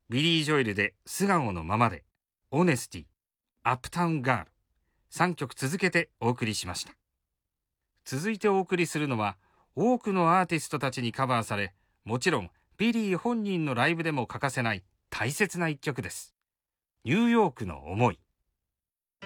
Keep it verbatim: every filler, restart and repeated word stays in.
ビリー・ジョエルで素顔のままで、オネスティ、アップタウン・ガール、さんきょく続けてお送りしました。続いてお送りするのは、多くのアーティストたちにカバーされ、もちろんビリー本人のライブでも欠かせない大切な一曲です。ニューヨークの思い。